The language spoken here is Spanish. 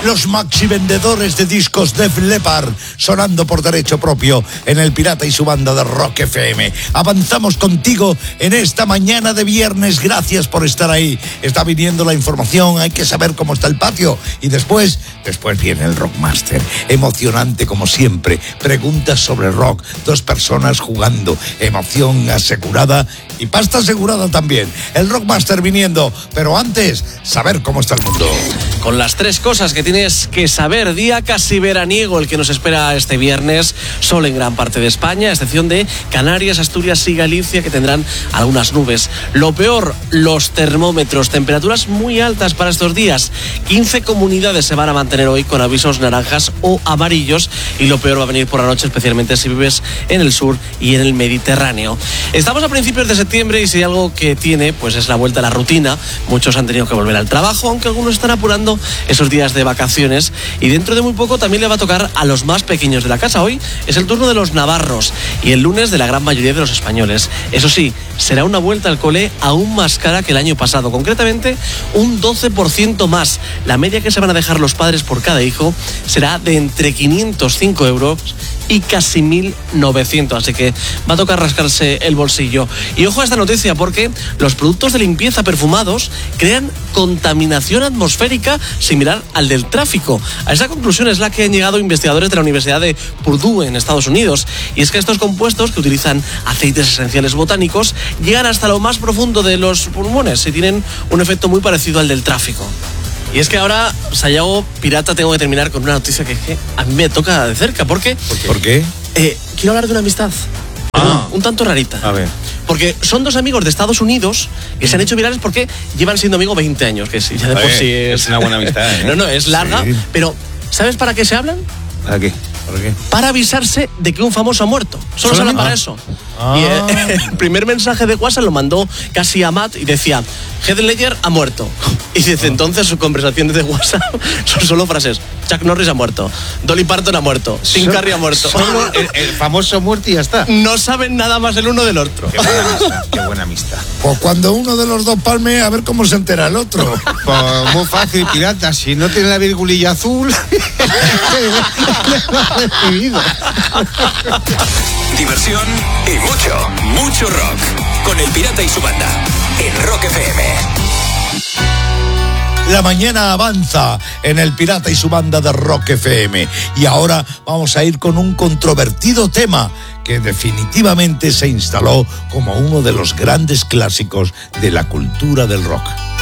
los maxi vendedores de discos Def Leppard sonando por derecho propio en El Pirata y su banda de Rock FM. Avanzamos contigo en esta mañana de viernes. Gracias por estar ahí. Está viniendo la información, hay que saber cómo está el patio. Y después viene el Rockmaster. Emocionante como siempre. Preguntas sobre rock, 2 personas jugando. Emoción asegurada y pasta asegurada también. El Rockmaster viniendo, pero antes, saber cómo está el mundo. Con las 3 cosas que tienes que saber, día casi veraniego el que nos espera este viernes, sol en gran parte de España, a excepción de Canarias, Asturias y Galicia, que tendrán algunas nubes. Lo peor, los termómetros, temperaturas muy altas para estos días. 15 comunidades se van a mantener hoy con avisos naranjas o amarillos, y lo peor va a venir por la noche, especialmente si vives en el sur y en el Mediterráneo. Estamos a principios de septiembre y si hay algo que tiene, pues es la vuelta a la rutina. Muchos han tenido que volver al trabajo, aunque algunos están apurando esos días de vacaciones, y dentro de muy poco también le va a tocar a los más pequeños de la casa. Hoy es el turno de los navarros y el lunes de la gran mayoría de los españoles. Eso sí, será una vuelta al cole aún más cara que el año pasado, concretamente un 12% más. La media que se van a dejar los padres por cada hijo será de entre 505 euros y casi 1.900, así que va a tocar rascarse el bolsillo. Y ojo a esta noticia, porque los productos de limpieza perfumados crean contaminación atmosférica similar al del tráfico. A esa conclusión es la que han llegado investigadores de la Universidad de Purdue en Estados Unidos, y es que estos compuestos, que utilizan aceites esenciales botánicos, llegan hasta lo más profundo de los pulmones y tienen un efecto muy parecido al del tráfico. Y es que ahora, Sayago Pirata, tengo que terminar con una noticia que a mí me toca de cerca. ¿Por qué? ¿Por qué? Quiero hablar de una amistad. Un tanto rarita. A ver. Porque son 2 amigos de Estados Unidos que se han hecho virales porque llevan siendo amigos 20 años, que sí, ya de por sí es una buena amistad, ¿eh? No, es larga, sí. Pero ¿sabes para qué se hablan? ¿Para qué? ¿Por qué? Para avisarse de que un famoso ha muerto. Solo se hablan para eso. Y el primer mensaje de WhatsApp lo mandó casi a Matt y decía: Heath Ledger ha muerto. Y desde entonces sus conversaciones de WhatsApp son solo frases: Chuck Norris ha muerto, Dolly Parton ha muerto, Tim Curry ha muerto. Solo el famoso muerto y ya está. No saben nada más el uno del otro. Qué buena amistad. Pues cuando uno de los dos palme, a ver cómo se entera el otro. Pues muy fácil, Pirata. Si no tiene la virgulilla azul, recibido. Diversión y mucho rock. Con El Pirata y su banda en Rock FM. La mañana avanza en El Pirata y su banda de Rock FM. Y ahora vamos a ir con un controvertido tema que definitivamente se instaló como uno de los grandes clásicos de la cultura del rock.